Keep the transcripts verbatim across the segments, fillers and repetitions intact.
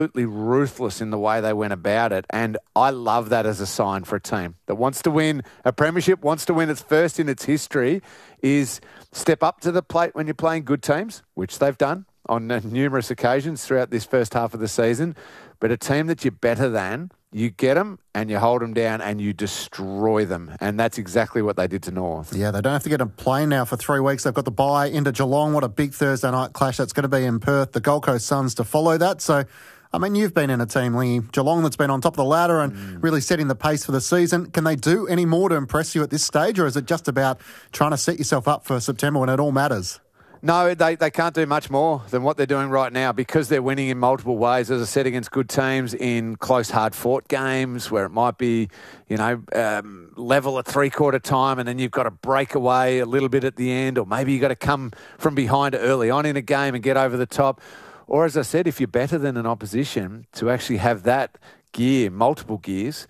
absolutely ruthless in the way they went about it. And I love that as a sign for a team that wants to win a premiership, wants to win its first in its history, is step up to the plate when you're playing good teams, which they've done on numerous occasions throughout this first half of the season. But a team that you're better than, you get them and you hold them down and you destroy them. And that's exactly what they did to North. Yeah, they don't have to get a plane now for three weeks. They've got the bye into Geelong. What a big Thursday night clash that's going to be in Perth. The Gold Coast Suns to follow that. So, I mean, you've been in a team, Lee, Geelong, that's been on top of the ladder and mm. really setting the pace for the season. Can they do any more to impress you at this stage, or is it just about trying to set yourself up for September when it all matters? No, they, they can't do much more than what they're doing right now because they're winning in multiple ways, as I said, against good teams in close, hard-fought games where it might be, you know, um, level at three-quarter time and then you've got to break away a little bit at the end, or maybe you've got to come from behind early on in a game and get over the top. Or, as I said, if you're better than an opposition, to actually have that gear, multiple gears,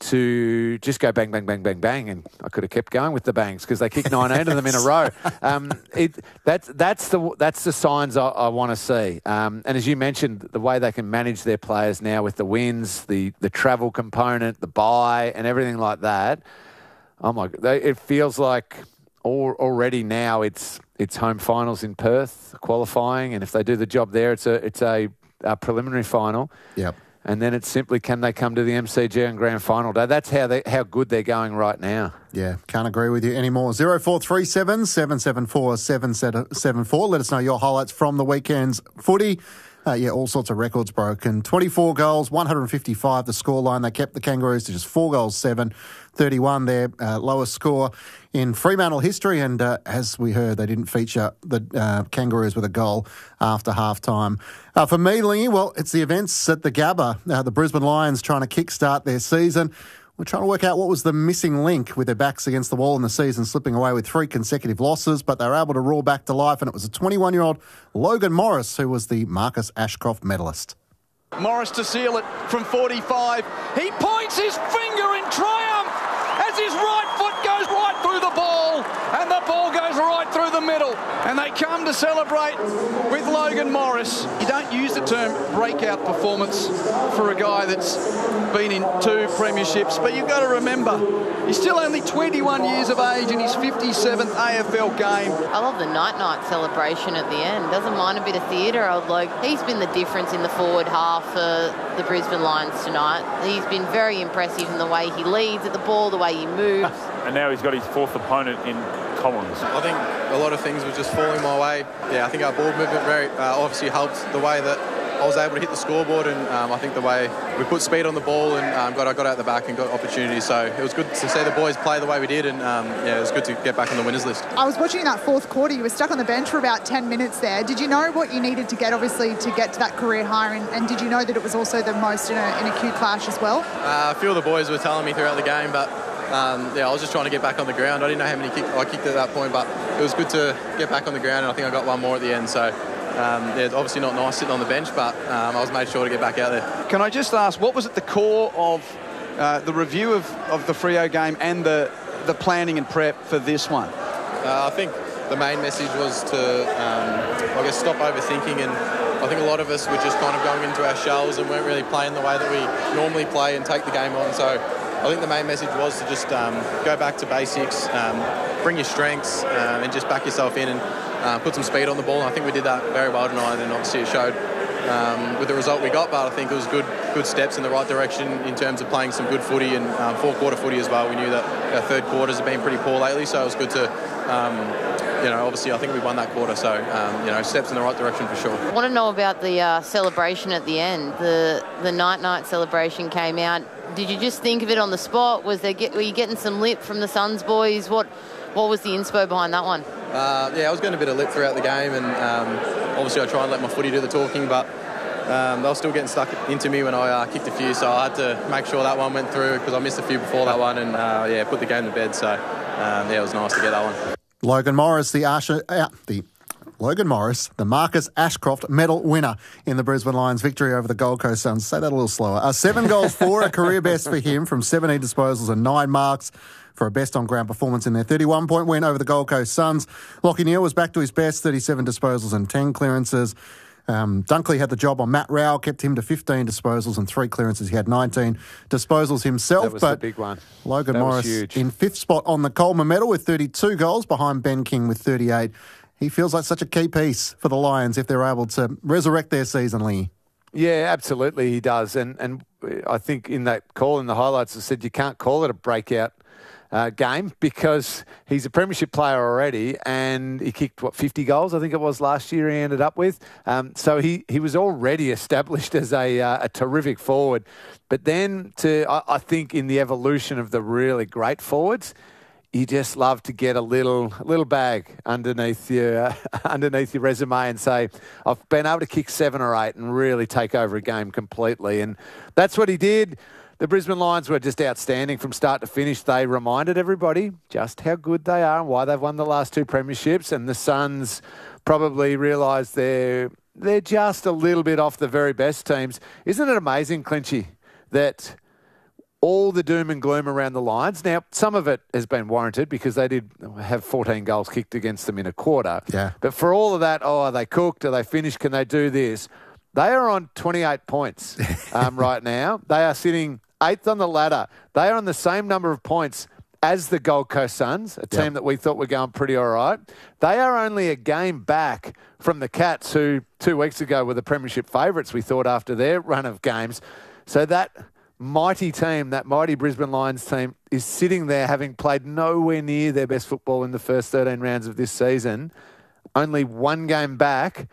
to just go bang, bang, bang, bang, bang. And I could have kept going with the bangs because they kicked nineteen of them in a row. Um, it, that's, that's, the, that's the signs I, I want to see. Um, and as you mentioned, the way they can manage their players now with the wins, the, the travel component, the bye and everything like that, oh my God, it feels like all, already now it's it's home finals in Perth, qualifying. And if they do the job there, it's a, it's a, a preliminary final. Yep. And then it's simply, can they come to the M C G and grand final day? That's how they how good they're going right now. Yeah, can't agree with you anymore. zero four three seven, seven seven four, seven seven four. Let us know your highlights from the weekend's footy. Uh, yeah, all sorts of records broken. twenty-four goals, one hundred fifty-five the scoreline. They kept the Kangaroos to just four goals, seven, thirty-one their uh, lowest score in Fremantle history. And uh, as we heard, they didn't feature the uh, Kangaroos with a goal after half-time. Uh, for me, Lingy, well, it's the events at the Gabba. Uh, the Brisbane Lions trying to kickstart their season. We're trying to work out what was the missing link with their backs against the wall in the season, slipping away with three consecutive losses, but they were able to roar back to life, and it was a twenty-one-year-old Logan Morris who was the Marcus Ashcroft medalist. Morris to seal it from forty-five. He points his finger in triumph as his right foot goes right through the ball, and the ball goes right through the middle. And they come to celebrate with Logan Morris. You don't use the term breakout performance for a guy that's been in two premierships, but you've got to remember, he's still only twenty-one years of age in his fifty-seventh A F L game. I love the night-night celebration at the end. Doesn't mind a bit of theatre. I like, he's been the difference in the forward half for the Brisbane Lions tonight. He's been very impressive in the way he leads at the ball, the way he moves. And now he's got his fourth opponent in Collins. I think a lot of things were just falling my way. Yeah, I think our ball movement very uh, obviously helped the way that I was able to hit the scoreboard, and um, I think the way we put speed on the ball and um, got I got out the back and got opportunities. So it was good to see the boys play the way we did, and um, yeah, it was good to get back on the winners list. I was watching that fourth quarter. You were stuck on the bench for about ten minutes there. Did you know what you needed to get, obviously, to get to that career high, and, and did you know that it was also the most in a, in a Q clash as well? Uh, a few of the boys were telling me throughout the game, but um, yeah, I was just trying to get back on the ground. I didn't know how many kick I kicked at that point, but it was good to get back on the ground, and I think I got one more at the end. So. Um, yeah, it's obviously not nice sitting on the bench, but um, I was made sure to get back out there. Can I just ask, what was at the core of uh, the review of, of the Freo game and the, the planning and prep for this one? Uh, I think the main message was to, um, I guess, stop overthinking, and I think a lot of us were just kind of going into our shells and weren't really playing the way that we normally play and take the game on. So I think the main message was to just um, go back to basics, um, bring your strengths, um, and just back yourself in and Uh, put some speed on the ball, and I think we did that very well tonight, and obviously it showed um, with the result we got, but I think it was good good steps in the right direction in terms of playing some good footy and um, four-quarter footy as well. We knew that our third quarters have been pretty poor lately, so it was good to, um, you know, obviously I think we won that quarter, so, um, you know, steps in the right direction for sure. I want to know about the uh, celebration at the end. The the night-night celebration came out. Did you just think of it on the spot? Was there get, were you getting some lip from the Suns boys? What What was the inspo behind that one? Uh, yeah, I was getting a bit of lip throughout the game, and um, obviously I try and let my footy do the talking, but um, they were still getting stuck into me when I uh, kicked a few, so I had to make sure that one went through because I missed a few before that one, and uh, yeah, put the game to bed. So um, yeah, it was nice to get that one. Logan Morris, the Asher, uh, the Logan Morris, the Marcus Ashcroft medal winner in the Brisbane Lions' victory over the Gold Coast Suns. Say that a little slower. Uh, seven goals for a career best for him from seventeen disposals and nine marks. For a best on-ground performance in their thirty-one point win over the Gold Coast Suns. Lachie Neale was back to his best, thirty-seven disposals and ten clearances. Um, Dunkley had the job on Matt Rowell, kept him to fifteen disposals and three clearances. He had nineteen disposals himself. That was but the big one. Logan That was Morris huge. in fifth spot on the Coleman medal with thirty-two goals, behind Ben King with thirty-eight. He feels like such a key piece for the Lions if they're able to resurrect their season, Lee. Yeah, absolutely he does. And and I think in that call in the highlights, I said you can't call it a breakout uh, game because he's a premiership player already and he kicked, what, fifty goals, I think it was last year he ended up with. Um, so he, he was already established as a, uh, a terrific forward. But then to I, I think in the evolution of the really great forwards, you just love to get a little little bag underneath your uh, underneath your resume and say, I've been able to kick seven or eight and really take over a game completely. And that's what he did. The Brisbane Lions were just outstanding from start to finish. They reminded everybody just how good they are and why they've won the last two premierships. And the Suns probably realised they're, they're just a little bit off the very best teams. Isn't it amazing, Clinchy, that all the doom and gloom around the Lions. Now, some of it has been warranted because they did have fourteen goals kicked against them in a quarter. Yeah. But for all of that, oh, are they cooked? Are they finished? Can they do this? They are on twenty-eight points um, right now. They are sitting eighth on the ladder. They are on the same number of points as the Gold Coast Suns, a team Yep. that we thought were going pretty all right. They are only a game back from the Cats, who two weeks ago were the premiership favourites, we thought, after their run of games. So that mighty team, that mighty Brisbane Lions team, is sitting there having played nowhere near their best football in the first thirteen rounds of this season. Only one game back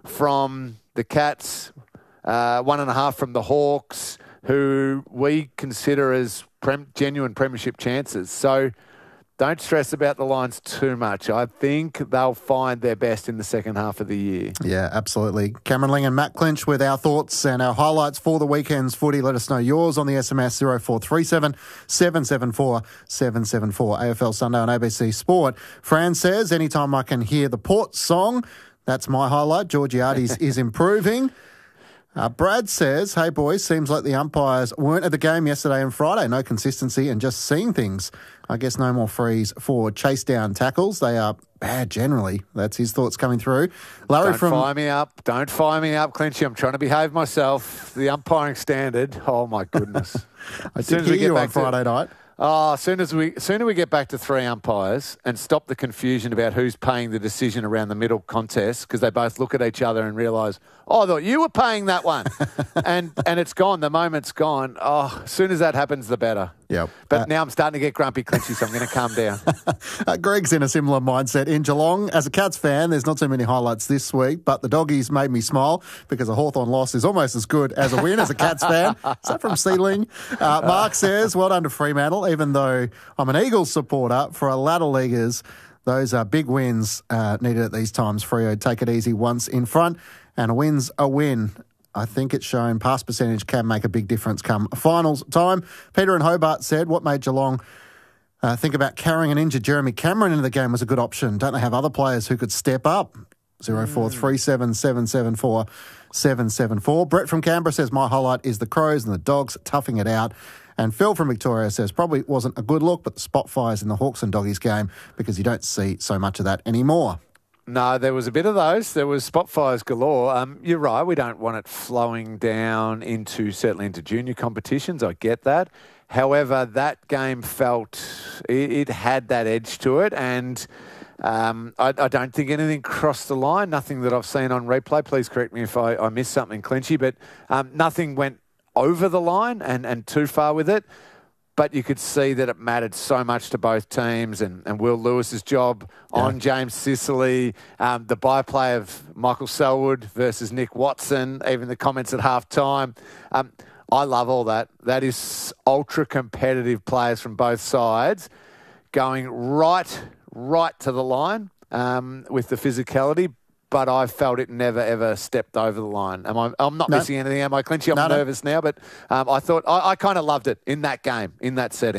from the Cats, uh, one and a half from the Hawks, who we consider as prem- genuine premiership chances. So don't stress about the Lions too much. I think they'll find their best in the second half of the year. Yeah, absolutely. Cameron Ling and Matt Clinch with our thoughts and our highlights for the weekend's footy. Let us know yours on the S M S zero four three seven, seven seven four, seven seven four. A F L Sunday on A B C Sport. Fran says, anytime I can hear the Port song, that's my highlight. Georgiades is improving. Uh, Brad says, hey boys, seems like the umpires weren't at the game yesterday and Friday. No consistency and just seeing things. I guess no more frees for chase down tackles. They are bad generally. That's his thoughts coming through. Larry Don't from fire me up. Don't fire me up, Clinchy. I'm trying to behave myself. The umpiring standard. Oh, my goodness. I As soon did as we hear get you on back to- Friday night. Oh, as soon as we, sooner we get back to three umpires and stop the confusion about who's paying the decision around the middle contest, because they both look at each other and realise, oh, I thought you were paying that one, and and it's gone. The moment's gone. Oh, as soon as that happens, the better. Yep. But Uh, now I'm starting to get grumpy, Clinchy, so I'm going to calm down. Uh, Greg's in a similar mindset in Geelong. As a Cats fan, there's not too many highlights this week, but the doggies made me smile because a Hawthorn loss is almost as good as a win as a Cats fan. Is that from Seedling? Uh, Mark says, well done to Fremantle, even though I'm an Eagles supporter. For a ladder leaguers, those are big wins uh, needed at these times. Freo, take it easy once in front, and a win's a win. I think it's shown pass percentage can make a big difference come finals time. Peter in Hobart said, what made Geelong uh, think about carrying an injured Jeremy Cameron into the game was a good option? Don't they have other players who could step up? zero four three seven, seven seven four, seven seven four. Brett from Canberra says, my highlight is the Crows and the Dogs toughing it out. And Phil from Victoria says, probably wasn't a good look, but the spot fires in the Hawks and Doggies game because you don't see so much of that anymore. No, there was a bit of those. There was spot fires galore. Um, you're right. We don't want it flowing down into, certainly into junior competitions. I get that. However, that game felt, it, it had that edge to it. And um, I, I don't think anything crossed the line. Nothing that I've seen on replay. Please correct me if I, I missed something, Clinchy. But um, nothing went over the line and, and too far with it. But you could see that it mattered so much to both teams, and, and Will Lewis's job Yeah. on James Sicily, um, the byplay of Michael Selwood versus Nick Watson, even the comments at half time. Um, I love all that. That is ultra competitive players from both sides going right, right to the line um, with the physicality. But I felt it never, ever stepped over the line. Am I, I'm not No. missing anything, am I, Clinchy? I'm No, no. nervous now, but um, I thought I, I kind of loved it in that game, in that setting.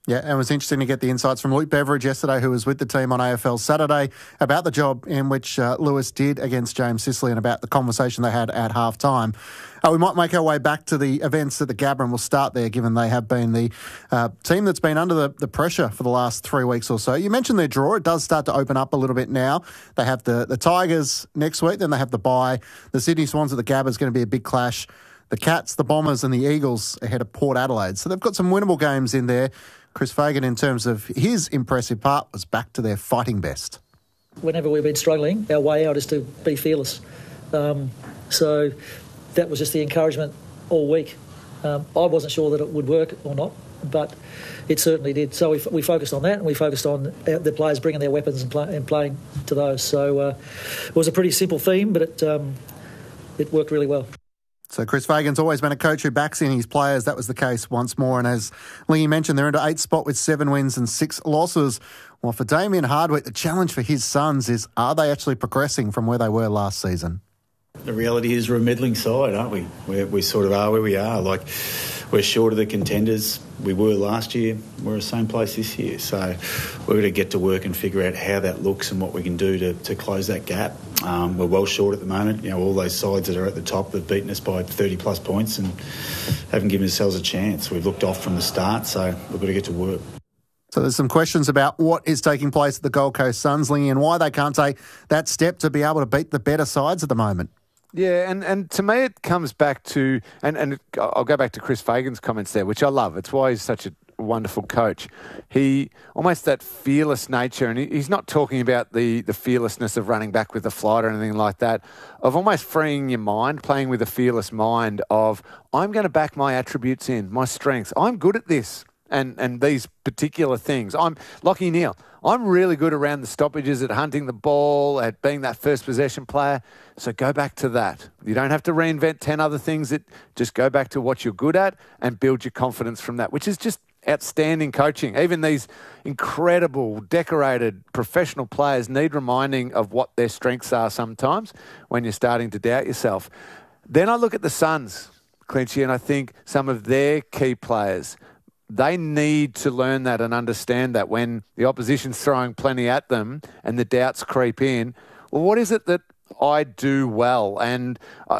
Yeah, and it was interesting to get the insights from Luke Beveridge yesterday, who was with the team on A F L Saturday, about the job in which uh, Lewis did against James Sicily and about the conversation they had at half-time. Uh, we might make our way back to the events at the Gabba, and we'll start there, given they have been the uh, team that's been under the, the pressure for the last three weeks or so. You mentioned their draw. It does start to open up a little bit now. They have the, the Tigers next week, then they have the bye. The Sydney Swans at the Gabba is going to be a big clash. The Cats, the Bombers and the Eagles ahead of Port Adelaide. So they've got some winnable games in there. Chris Fagan, in terms of his impressive part, was back to their fighting best. Whenever we've been struggling, our way out is to be fearless. Um, so that was just the encouragement all week. Um, I wasn't sure that it would work or not, but it certainly did. So we, we focused on that, and we focused on the players bringing their weapons and, play, and playing to those. So uh, it was a pretty simple theme, but it um, it worked really well. So Chris Fagan's always been a coach who backs in his players. That was the case once more. And as Lingy mentioned, they're into eighth spot with seven wins and six losses. Well, for Damien Hardwick, the challenge for his Suns is, are they actually progressing from where they were last season? The reality is we're a middling side, aren't we? We're, we sort of are where we are. Like, we're short of the contenders we were last year. We're the same place this year. So we're going to get to work and figure out how that looks and what we can do to, to close that gap. Um, we're well short at the moment. You know, all those sides that are at the top have beaten us by thirty plus points and haven't given ourselves a chance. We've looked off from the start, so we've got to get to work. So there's some questions about what is taking place at the Gold Coast Suns, Lingy, and why they can't take that step to be able to beat the better sides at the moment. Yeah, and, and to me it comes back to, and, and I'll go back to Chris Fagan's comments there, which I love. It's why he's such a wonderful coach. He, almost that fearless nature, and he, he's not talking about the, the fearlessness of running back with the flight or anything like that, of almost freeing your mind, playing with a fearless mind of, I'm going to back my attributes in, my strengths. I'm good at this. And and these particular things. I'm Lachie Neale. I'm really good around the stoppages, at hunting the ball, at being that first possession player. So go back to that. You don't have to reinvent ten other things. That just go back to what you're good at and build your confidence from that, which is just outstanding coaching. Even these incredible, decorated, professional players need reminding of what their strengths are sometimes when you're starting to doubt yourself. Then I look at the Suns, Clinchy, and I think some of their key players, they need to learn that and understand that when the opposition's throwing plenty at them and the doubts creep in, well, what is it that I do well? And uh,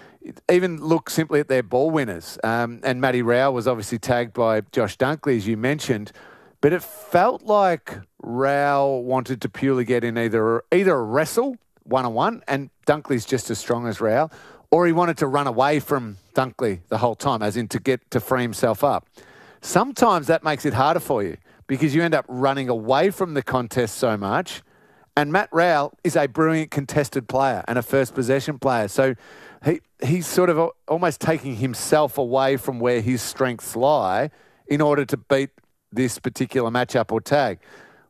even look simply at their ball winners. Um, and Matty Rowell was obviously tagged by Josh Dunkley, as you mentioned, but it felt like Rowell wanted to purely get in either, either a wrestle one-on-one, and Dunkley's just as strong as Rowell, or he wanted to run away from Dunkley the whole time, as in to get to free himself up. Sometimes that makes it harder for you because you end up running away from the contest so much. And Matt Rowell is a brilliant contested player and a first possession player. So he he's sort of almost taking himself away from where his strengths lie in order to beat this particular matchup or tag.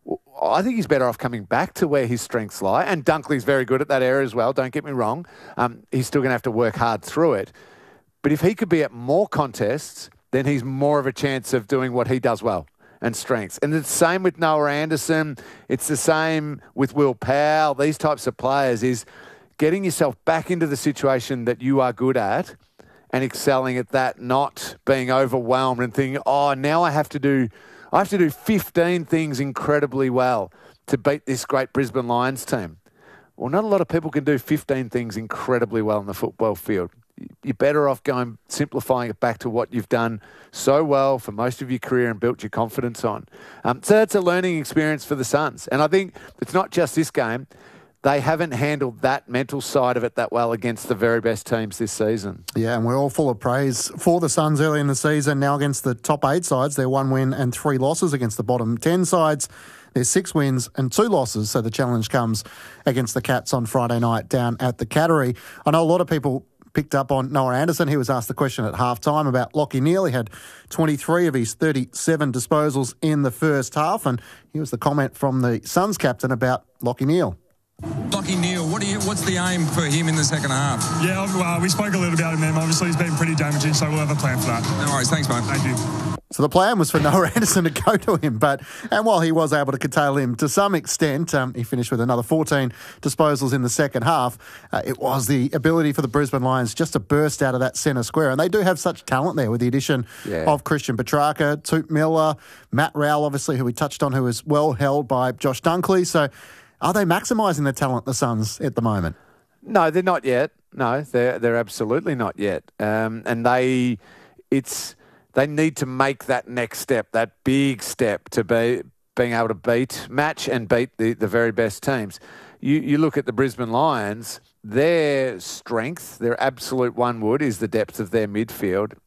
I think he's better off coming back to where his strengths lie. And Dunkley's very good at that area as well, don't get me wrong. Um, he's still going to have to work hard through it. But if he could be at more contests, then he's more of a chance of doing what he does well and strengths. And it's the same with Noah Anderson. It's the same with Will Powell. These types of players is getting yourself back into the situation that you are good at and excelling at that, not being overwhelmed and thinking, oh, now I have to do, I have to do fifteen things incredibly well to beat this great Brisbane Lions team. Well, not a lot of people can do fifteen things incredibly well in the football field. You're better off going, simplifying it back to what you've done so well for most of your career and built your confidence on. Um, so it's a learning experience for the Suns. And I think it's not just this game. They haven't handled that mental side of it that well against the very best teams this season. Yeah, and we're all full of praise for the Suns early in the season. Now against the top eight sides, they're one win and three losses. Against the bottom ten sides, there's six wins and two losses. So the challenge comes against the Cats on Friday night down at the Cattery. I know a lot of people picked up on Noah Anderson. He was asked the question at halftime about Lachie Neale. He had twenty-three of his thirty-seven disposals in the first half, and here was the comment from the Suns captain about Lachie Neale. Lachie Neale, what do you, what's the aim for him in the second half? Yeah, well, we spoke a little about him, man. Obviously, he's been pretty damaging, so we'll have a plan for that. No worries. Thanks, mate. Thank you. So the plan was for Noah Anderson to go to him, but and while he was able to curtail him to some extent, um, he finished with another fourteen disposals in the second half. Uh, it was the ability for the Brisbane Lions just to burst out of that centre square, and they do have such talent there with the addition yeah. of Christian Petrarca, Toot Miller, Matt Rowell, obviously, who we touched on, who is well held by Josh Dunkley. So are they maximising the talent, the Suns, at the moment? No, they're not yet. No, they're they're absolutely not yet. Um, and they, it's they need to make that next step, that big step to be being able to beat, match and beat the, the very best teams. You you look at the Brisbane Lions, their strength, their absolute one wood is the depth of their midfield.